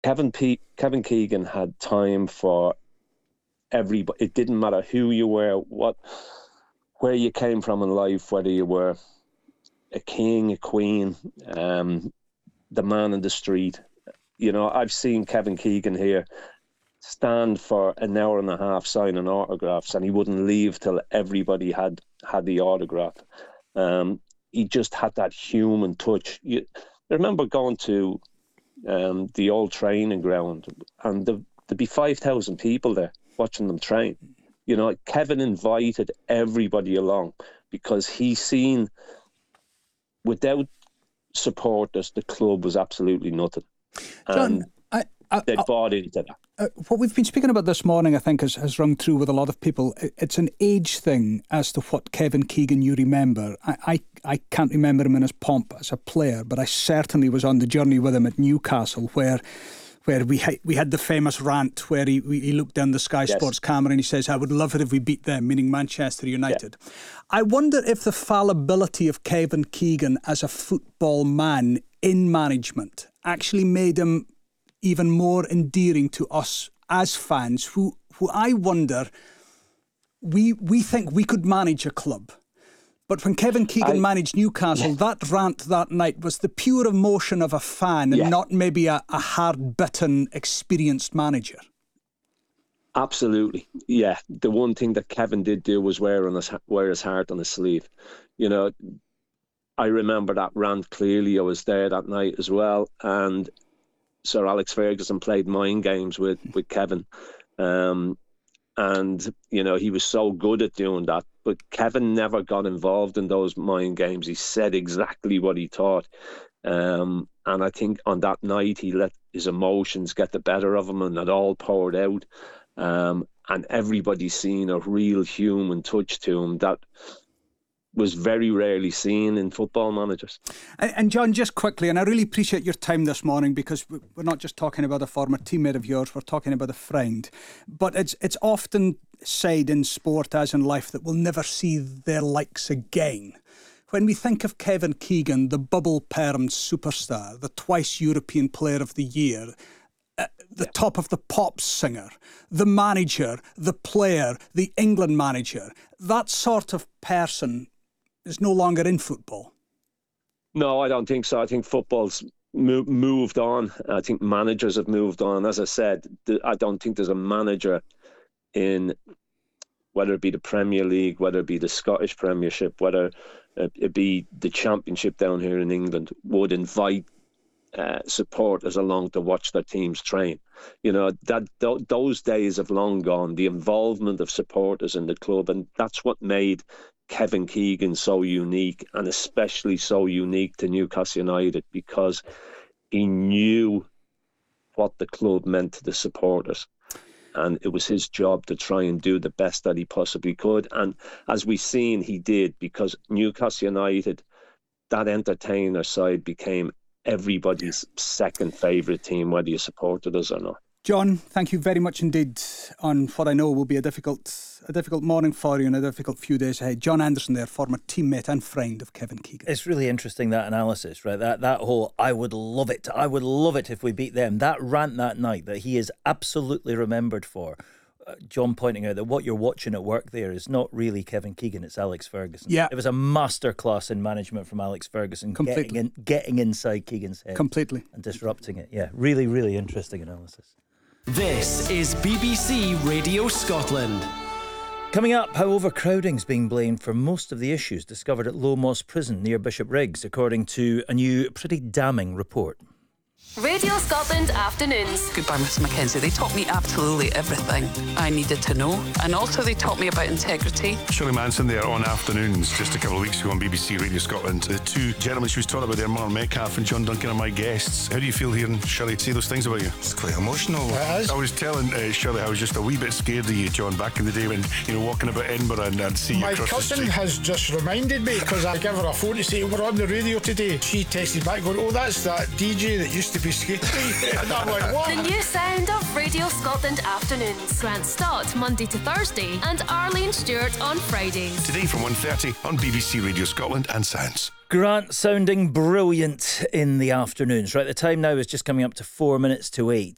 Kevin Keegan had time for everybody. It didn't matter who you were, where you came from in life, whether you were a king, a queen, the man in the street. You know, I've seen Kevin Keegan here stand for an hour and a half signing autographs, and he wouldn't leave till everybody had the autograph. He just had that human touch. I remember going to the old training ground, and there'd be 5,000 people there watching them train. You know, Kevin invited everybody along because he seen, without supporters, the club was absolutely nothing. John, they bought into that. What we've been speaking about this morning, I think, has rung true with a lot of people. It's an age thing as to what Kevin Keegan you remember. I can't remember him in his pomp as a player, but I certainly was on the journey with him at Newcastle, where we had the famous rant where he looked down the Sky Sports camera and he says, "I would love it if we beat them," meaning Manchester United. Yeah. I wonder if the fallibility of Kevin Keegan as a football man in management actually made him even more endearing to us as fans, who I wonder, we think we could manage a club. But when Kevin Keegan managed Newcastle, that rant that night was the pure emotion of a fan and not maybe a hard-bitten, experienced manager. Absolutely. Yeah. The one thing that Kevin did do was wear his heart on his sleeve. You know, I remember that rant clearly. I was there that night as well. And Sir Alex Ferguson played mind games with Kevin. And, you know, he was so good at doing that. But Kevin never got involved in those mind games. He said exactly what he thought. And I think on that night, he let his emotions get the better of him, and it all poured out. And everybody seen a real human touch to him that was very rarely seen in football managers. And John, just quickly, and I really appreciate your time this morning, because we're not just talking about a former teammate of yours, we're talking about a friend. But it's often said in sport, as in life, that we'll never see their likes again. When we think of Kevin Keegan, the bubble-permed superstar, the twice European Player of the Year, the top of the Pops singer, the manager, the player, the England manager, that sort of person is no longer in football. No, I don't think so. I think football's moved on. I think managers have moved on. As I said, I don't think there's a manager in, whether it be the Premier League, whether it be the Scottish Premiership, whether it be the Championship down here in England, would invite supporters along to watch their teams train. You know, those days have long gone. The involvement of supporters in the club, and that's what made Kevin Keegan so unique, and especially so unique to Newcastle United, because he knew what the club meant to the supporters, and it was his job to try and do the best that he possibly could. And as we've seen, he did, because Newcastle United, that entertainer side, became everybody's second favourite team, whether you supported us or not. John, thank you very much indeed on what I know will be a difficult morning for you and a difficult few days ahead. John Anderson there, former teammate and friend of Kevin Keegan. It's really interesting, that analysis, right? That whole, I would love it if we beat them. That rant that night that he is absolutely remembered for. John pointing out that what you're watching at work there is not really Kevin Keegan, it's Alex Ferguson. Yeah. It was a masterclass in management from Alex Ferguson, getting inside Keegan's head. Completely. And disrupting it. Yeah, really, really interesting analysis. This is BBC Radio Scotland. Coming up, how overcrowding's being blamed for most of the issues discovered at Low Moss Prison near Bishopbriggs, according to a new, pretty damning report. Radio Scotland Afternoons. Goodbye, Mr Mackenzie. They taught me absolutely everything I needed to know. And also they taught me about integrity. Shirley Manson there on Afternoons just a couple of weeks ago on BBC Radio Scotland. The two gentlemen she was talking about there, Marlon Metcalf and John Duncan, are my guests. How do you feel hearing Shirley say those things about you? It's quite emotional. It is. I was telling Shirley I was just a wee bit scared of you, John, back in the day when, you know, walking about Edinburgh and see you across the street. My cousin has just reminded me, because I gave her a phone to say we're on the radio today. She texted back going, oh, that's that DJ that used to be skating. And I'm like, what? The new sound of Radio Scotland Afternoons. Grant Stott Monday to Thursday and Arlene Stewart on Fridays. Today from 1:30 on BBC Radio Scotland and Sounds. Grant sounding brilliant in the afternoons. Right, the time now is just coming up to 4 minutes to 8.